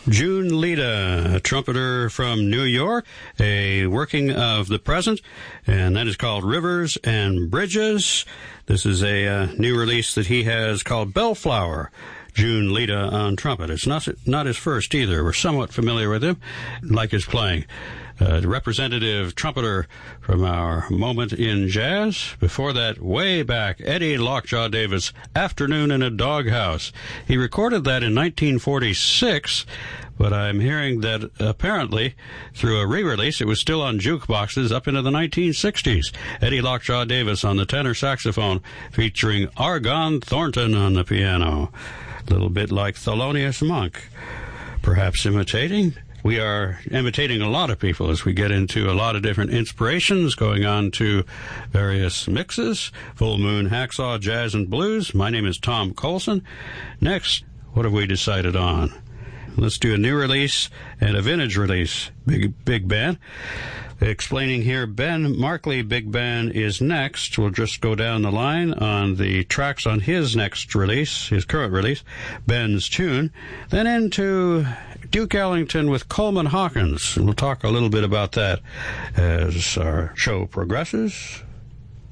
June Leda, a trumpeter from New York, a working of the present, and that is called Rivers and Bridges. This is a new release that he has called Bellflower. June Leda on trumpet. It's not his first either. We're somewhat familiar with him, like his playing. Representative trumpeter from our moment in jazz. Before that, way back, Eddie Lockjaw Davis, Afternoon in a Doghouse. He recorded that in 1946, but I'm hearing that apparently, through a re-release, it was still on jukeboxes up into the 1960s. Eddie Lockjaw Davis on the tenor saxophone, featuring Argon Thornton on the piano. A little bit like Thelonious Monk, perhaps imitating. We are imitating a lot of people as we get into a lot of different inspirations, going on to various mixes. Full Moon Hacksaw Jazz and Blues. My name is Tom Colson. Next, what have we decided on? Let's do a new release and a vintage release. Big band. Explaining here, Ben Markley Big Band is next. We'll just go down the line on the tracks on his next release, his current release, Ben's Tune. Then into Duke Ellington with Coleman Hawkins. And we'll talk a little bit about that as our show progresses.